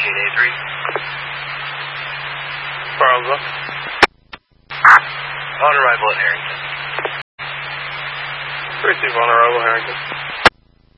13A3. Charles. On arrival at Harrington. Receive on arrival, Harrington.